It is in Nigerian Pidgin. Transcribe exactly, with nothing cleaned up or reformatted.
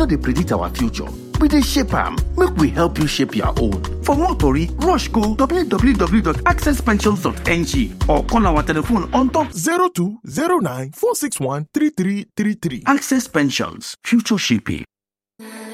no dey predict our future, we dey shape am. Make we help you shape your own. For more tori, rush go w w w dot access pensions dot n g or call our telephone on top zero two zero nine four six one three three three three. Access Pensions, future shaping.